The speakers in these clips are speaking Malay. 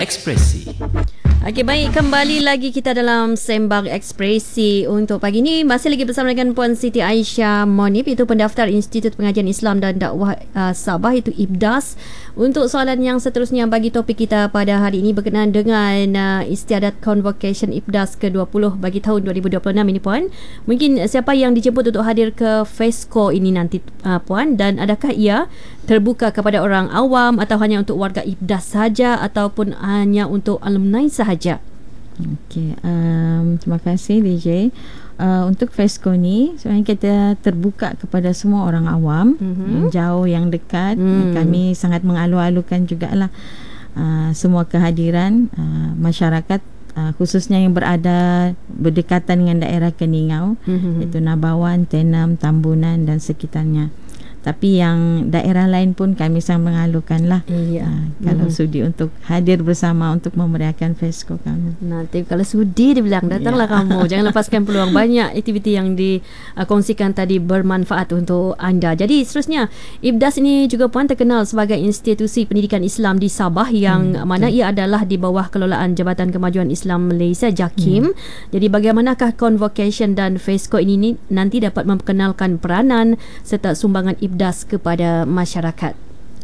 Ekspresi. Okey, baik, kembali lagi kita dalam Sembang Ekspresi. Untuk pagi ni masih lagi bersama dengan Puan Siti Aisyah Monib, itu pendaftar Institut Pengajian Islam dan Dakwah Sabah, itu IPDAS. Untuk soalan yang seterusnya bagi topik kita pada hari ini berkenaan dengan Istiadat Convocation IPDAS ke-20 bagi tahun 2026 ini, Puan. Mungkin siapa yang dijemput untuk hadir ke FESCO ini nanti, Puan, dan adakah ia terbuka kepada orang awam atau hanya untuk warga IPDAS saja ataupun hanya untuk alumni sahaja? Okey, terima kasih DJ. Untuk FESCO ni sebenarnya kita terbuka kepada semua orang awam, yang jauh, yang dekat. Kami sangat mengalu-alukan jugalah semua kehadiran masyarakat, khususnya yang berada berdekatan dengan daerah Keningau, iaitu Nabawan, Tenam, Tambunan dan sekitarnya. Tapi yang daerah lain pun kami sangat mengalukan lah. Kalau sudi untuk hadir bersama untuk memeriahkan FESCO kami. Nanti kalau sudi dia bilang, datanglah kamu. Jangan lepaskan peluang. Banyak aktiviti yang dikongsikan tadi bermanfaat untuk anda. Jadi seterusnya, IPDAS ini juga, Puan, terkenal sebagai institusi pendidikan Islam di Sabah, yang mana ia adalah di bawah kelolaan Jabatan Kemajuan Islam Malaysia, JAKIM. Jadi bagaimanakah Convocation dan FESCO ini nanti dapat memperkenalkan peranan serta sumbangan IPDAS kepada masyarakat?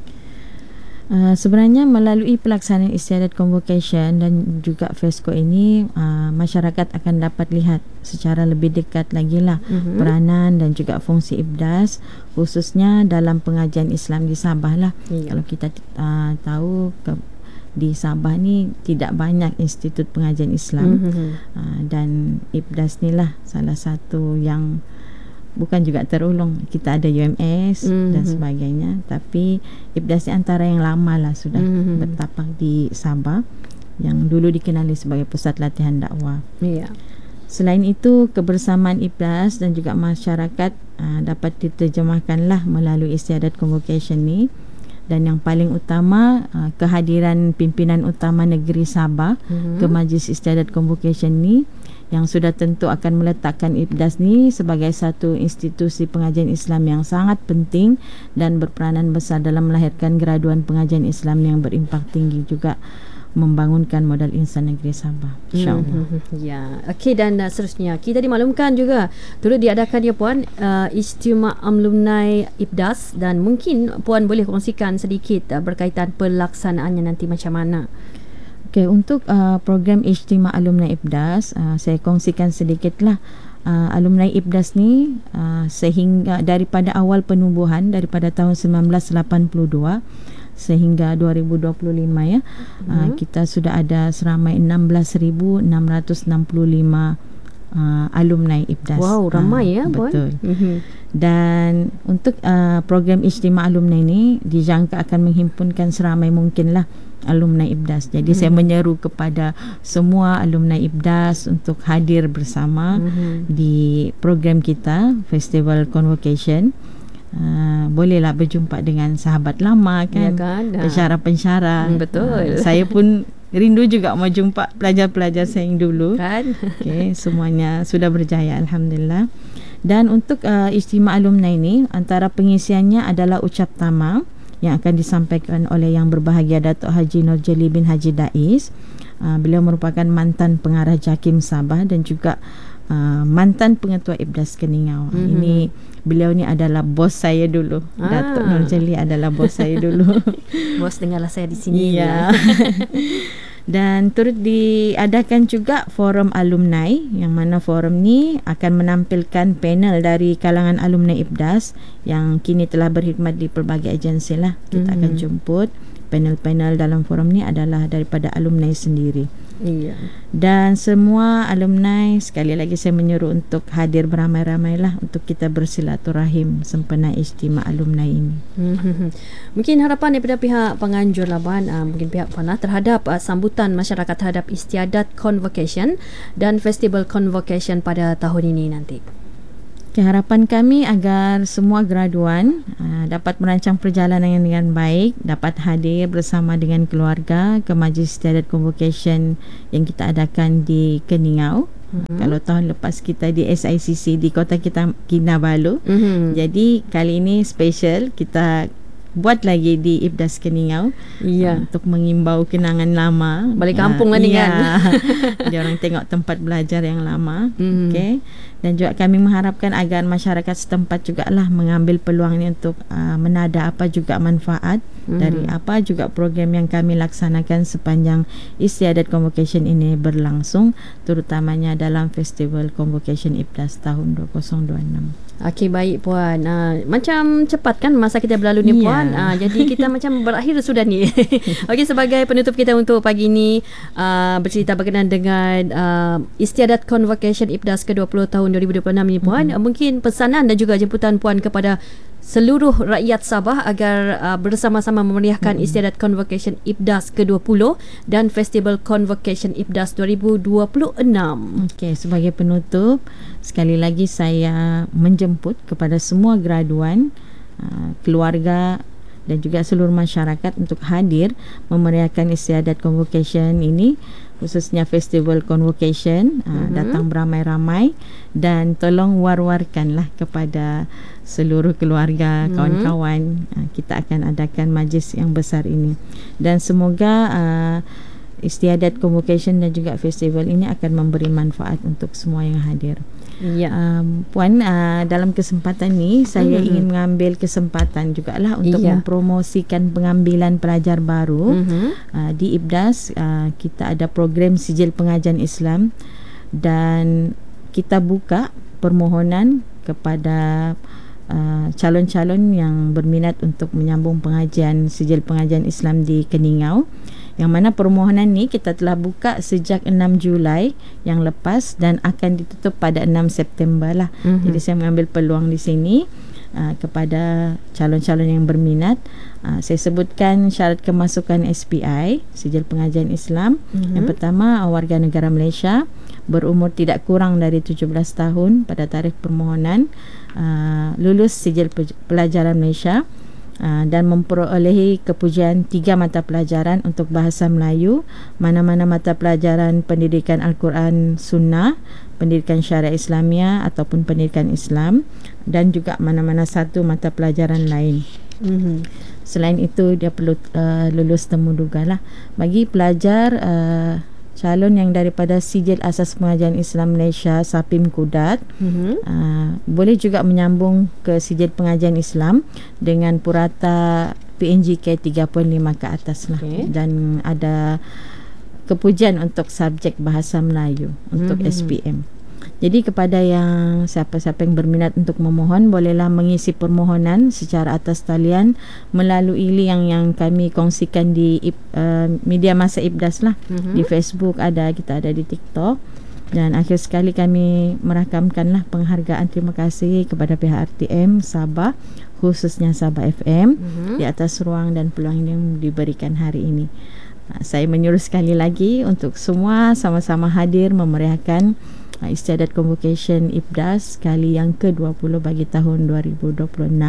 Sebenarnya melalui pelaksanaan Istiadat Convocation dan juga FESCO ini, masyarakat akan dapat lihat secara lebih dekat lagi lah peranan dan juga fungsi IPDAS, khususnya dalam pengajian Islam di Sabah lah. Kalau kita tahu di Sabah ni tidak banyak institut pengajian Islam, dan IPDAS ni lah salah satu yang bukan juga terulung. Kita ada UMS dan sebagainya, tapi IPDAS ni antara yang lama lah sudah bertapak di Sabah, yang dulu dikenali sebagai pusat latihan dakwah. Selain itu, kebersamaan IPDAS dan juga masyarakat dapat diterjemahkan lah melalui Istiadat Convocation ni. Dan yang paling utama, kehadiran pimpinan utama negeri Sabah ke Majlis Istiadat Convocation ni, yang sudah tentu akan meletakkan IPDAS ni sebagai satu institusi pengajian Islam yang sangat penting dan berperanan besar dalam melahirkan graduan pengajian Islam yang berimpak tinggi, juga membangunkan modal insan negeri Sabah, insyaAllah. Ya, okey, dan seterusnya kita dimaklumkan juga turut diadakan, ya Puan, Istimewa Alumni IPDAS, dan mungkin Puan boleh kongsikan sedikit berkaitan pelaksanaannya nanti macam mana? Okay, untuk program Istimewa Alumni IPDAS, saya kongsikan sedikitlah. Alumni IPDAS ni sehingga daripada awal penubuhan, daripada tahun 1982 sehingga 2025 ya, kita sudah ada seramai 16,665 alumni IPDAS. Wow, ramai ya, Puan. Betul. Dan untuk program Istimewa Alumni ni dijangka akan menghimpunkan seramai mungkinlah alumni IPDAS. Jadi saya menyeru kepada semua alumni IPDAS untuk hadir bersama di program kita, Festival Convocation. Bolehlah berjumpa dengan sahabat lama kan, pensyarah-pensyarah. Betul. Saya pun rindu juga mau jumpa pelajar-pelajar saya yang dulu kan. Okay, semuanya sudah berjaya, alhamdulillah. Dan untuk Istimewa Alumni ini, antara pengisiannya adalah ucap tama yang akan disampaikan oleh Yang Berbahagia Datuk Haji Nurjeli bin Haji Dais. Beliau merupakan mantan pengarah JAKIM Sabah dan juga mantan pengetua IPDAS Keningau. Ini beliau ni adalah bos saya dulu. Datuk Nurjeli adalah bos saya dulu. Bos, dengarlah saya di sini. Ya. Dan turut diadakan juga forum alumni, yang mana forum ni akan menampilkan panel dari kalangan alumni IPDAS yang kini telah berkhidmat di pelbagai agensi lah. Kita akan jemput. Panel-panel dalam forum ni adalah daripada alumni sendiri. Dan semua alumni, sekali lagi saya menyeru untuk hadir beramai-ramai lah untuk kita bersilaturahim sempena Istimewa Alumni ini. Mungkin harapan daripada pihak penganjur lah, Puan, mungkin pihak Puan lah, terhadap sambutan masyarakat terhadap Istiadat Convocation dan Festival Convocation pada tahun ini nanti. Harapan kami agar semua graduan dapat merancang perjalanan yang dengan baik, dapat hadir bersama dengan keluarga ke Majlis Istiadat Convocation yang kita adakan di Keningau. Kalau tahun lepas kita di SICC di Kota Kinabalu. Jadi kali ini special, kita buat lagi di IPDAS Keningau untuk mengimbau kenangan lama. Balik kampung lah ni kan. Dia orang tengok tempat belajar yang lama. Okey. Dan juga kami mengharapkan agar masyarakat setempat jugalah mengambil peluang ini untuk menada apa juga manfaat dari apa juga program yang kami laksanakan sepanjang Istiadat Convocation ini berlangsung, terutamanya dalam Festival Convocation IPDAS tahun 2026. Okey, baik Puan. Macam cepat kan masa kita berlalu ni Puan. Jadi kita macam berakhir sudah ni. Okey, sebagai penutup kita untuk pagi ni bercerita berkenaan dengan Istiadat Convocation IPDAS ke-20 tahun 2026 ni Puan. Mungkin pesanan dan juga jemputan Puan kepada seluruh rakyat Sabah agar bersama-sama memeriahkan Istiadat Convocation IPDAS ke-20 dan Festival Convocation IPDAS 2026. Okey, sebagai penutup, sekali lagi saya menjemput kepada semua graduan, keluarga dan juga seluruh masyarakat untuk hadir memeriahkan Istiadat Convocation ini, khususnya Festival Convocation. Datang beramai-ramai dan tolong war-warkanlah kepada seluruh keluarga, kawan-kawan. Kita akan adakan majlis yang besar ini dan semoga Istiadat Convocation dan juga festival ini akan memberi manfaat untuk semua yang hadir. Puan, dalam kesempatan ni saya ingin mengambil kesempatan jugalah untuk mempromosikan pengambilan pelajar baru di IPDAS. Kita ada program sijil pengajian Islam dan kita buka permohonan kepada calon-calon yang berminat untuk menyambung pengajian sijil pengajian Islam di Keningau, yang mana permohonan ni kita telah buka sejak 6 Julai yang lepas dan akan ditutup pada 6 September lah. Jadi saya mengambil peluang di sini kepada calon-calon yang berminat. Saya sebutkan syarat kemasukan SPI, Sijil Pengajian Islam. Yang pertama, warga negara Malaysia, berumur tidak kurang dari 17 tahun pada tarikh permohonan, lulus Sijil Pelajaran Malaysia, dan memperolehi kepujian 3 mata pelajaran untuk bahasa Melayu, mana-mana mata pelajaran pendidikan Al-Quran Sunnah, pendidikan syariah Islamia ataupun pendidikan Islam, dan juga mana-mana satu mata pelajaran lain. Selain itu dia perlu lulus temuduga lah. Bagi pelajar calon yang daripada Sijil Asas Pengajian Islam Malaysia Sapim Kudat, boleh juga menyambung ke Sijil Pengajian Islam dengan purata PNGK 3.5 ke atas lah. Dan ada kepujian untuk subjek bahasa Melayu untuk SPM. Jadi kepada yang siapa-siapa yang berminat untuk memohon, bolehlah mengisi permohonan secara atas talian melalui link yang kami kongsikan di media masa IPDAS lah. Di Facebook ada, kita ada di TikTok. Dan akhir sekali kami merakamkanlah penghargaan terima kasih kepada pihak RTM Sabah, khususnya Sabah FM, di atas ruang dan peluang yang diberikan hari ini. Saya menyuruh sekali lagi untuk semua sama-sama hadir memeriahkan Istiadat Convocation IPDAS kali yang ke-20 bagi tahun 2026.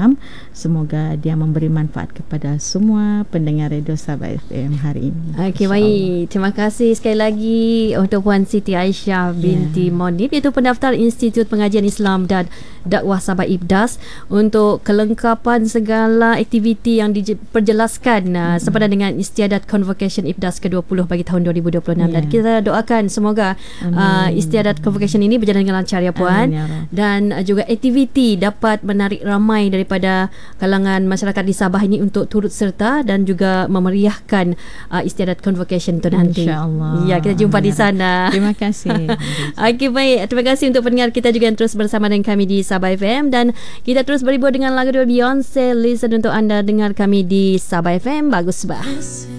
Semoga dia memberi manfaat kepada semua pendengar Radio Sabah FM hari ini. Okey, baik. Terima kasih sekali lagi untuk Puan Siti Aisyah binti Monib, iaitu pendaftar Institut Pengajian Islam dan Dakwah Sabah IPDAS, untuk kelengkapan segala aktiviti yang diperjelaskan sepadan dengan Istiadat Convocation IPDAS ke-20 bagi tahun 2026. Dan kita doakan semoga Istiadat Convocation ini berjalan dengan lancar ya Puan. Dan juga aktiviti dapat menarik ramai daripada kalangan masyarakat di Sabah ini untuk turut serta dan juga memeriahkan Istiadat Convocation itu nanti. InsyaAllah. Ya, kita jumpa di sana. Terima kasih. Okey, baik. Terima kasih untuk pendengar kita juga yang terus bersama dengan kami di Sabah FM, dan kita terus berhibur dengan lagu Beyonce Listen untuk anda dengar kami di Sabah FM. Bagus bah.